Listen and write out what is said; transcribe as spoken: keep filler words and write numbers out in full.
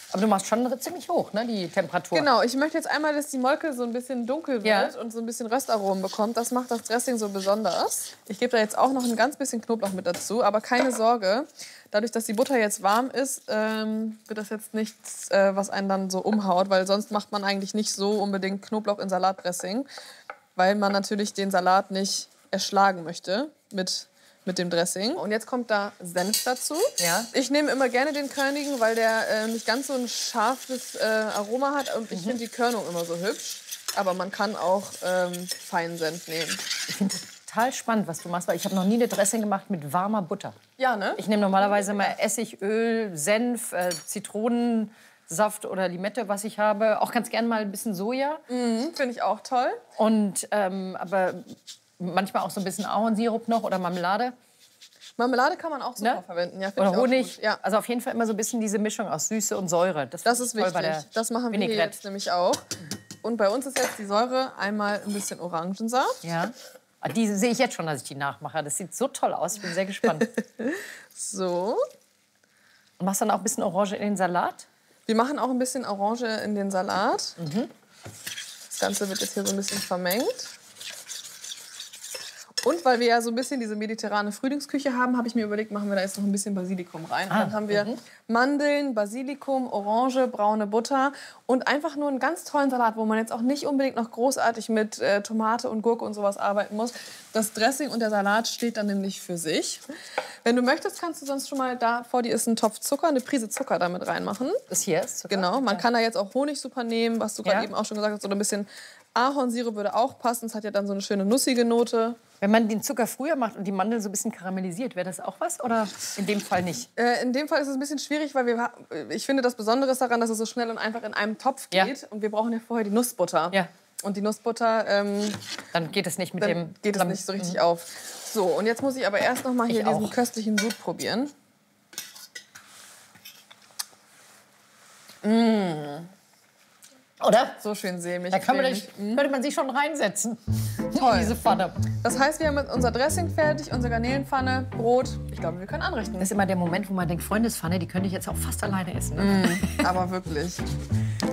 Aber du machst schon ziemlich hoch, ne, die Temperatur. Genau, ich möchte jetzt einmal, dass die Molke so ein bisschen dunkel wird ja. und so ein bisschen Röstaromen bekommt. Das macht das Dressing so besonders. Ich gebe da jetzt auch noch ein ganz bisschen Knoblauch mit dazu, aber keine Sorge. Dadurch, dass die Butter jetzt warm ist, ähm, wird das jetzt nichts, äh, was einen dann so umhaut, weil sonst macht man eigentlich nicht so unbedingt Knoblauch in Salatdressing, weil man natürlich den Salat nicht erschlagen möchte mit mit dem Dressing. Und jetzt kommt da Senf dazu. Ja. Ich nehme immer gerne den körnigen, weil der äh, nicht ganz so ein scharfes äh, Aroma hat. Und ich mhm. finde die Körnung immer so hübsch. Aber man kann auch ähm, feinen Senf nehmen. Ich finde es total spannend, was du machst, weil ich habe noch nie eine Dressing gemacht mit warmer Butter. Ja, ne? Ich nehme normalerweise immer Essig, Öl, Senf, äh, Zitronensaft oder Limette, was ich habe. Auch ganz gern mal ein bisschen Soja. Mhm, finde ich auch toll. Und ähm, aber manchmal auch so ein bisschen Ahornsirup noch oder Marmelade. Marmelade kann man auch super ne? verwenden. Ja, oder Honig. Ja. Also auf jeden Fall immer so ein bisschen diese Mischung aus Süße und Säure. Das, das ist wichtig. Das machen wir hier jetzt nämlich auch. Und bei uns ist jetzt die Säure einmal ein bisschen Orangensaft. Ja. Die sehe ich jetzt schon, dass ich die nachmache. Das sieht so toll aus. Ich bin sehr gespannt. So. Und machst dann auch ein bisschen Orange in den Salat? Wir machen auch ein bisschen Orange in den Salat. Mhm. Das Ganze wird jetzt hier so ein bisschen vermengt. Und weil wir ja so ein bisschen diese mediterrane Frühlingsküche haben, habe ich mir überlegt, machen wir da jetzt noch ein bisschen Basilikum rein. Ah, dann haben wir mhm. Mandeln, Basilikum, Orange, braune Butter und einfach nur einen ganz tollen Salat, wo man jetzt auch nicht unbedingt noch großartig mit äh, Tomate und Gurke und sowas arbeiten muss. Das Dressing und der Salat steht dann nämlich für sich. Wenn du möchtest, kannst du sonst schon mal, da vor dir ist ein Topf Zucker, eine Prise Zucker damit reinmachen. Das hier ist Zucker? Genau, man ja. kann da jetzt auch Honig super nehmen, was du gerade ja. eben auch schon gesagt hast, oder ein bisschen Ahornsirup würde auch passen. Es hat ja dann so eine schöne nussige Note. Wenn man den Zucker früher macht und die Mandeln so ein bisschen karamellisiert, wäre das auch was? Oder in dem Fall nicht? Äh, in dem Fall ist es ein bisschen schwierig, weil wir, ich finde, das Besondere ist daran, dass es so schnell und einfach in einem Topf geht. Ja. Und wir brauchen ja vorher die Nussbutter. Ja. Und die Nussbutter... Ähm, dann geht es nicht mit dann dem... geht es nicht so richtig mhm. auf. So, und jetzt muss ich aber erst noch mal hier ich diesen auch. köstlichen Sud probieren. Mmh. Oder? So schön sämig. Da kann man nicht, könnte man sich schon reinsetzen. Toll. In diese Pfanne. Das heißt, wir haben jetzt unser Dressing fertig, unsere Garnelenpfanne, Brot. Ich glaube, wir können anrichten. Das ist immer der Moment, wo man denkt, Freundespfanne, die könnte ich jetzt auch fast alleine essen. Ne? Mm, aber wirklich.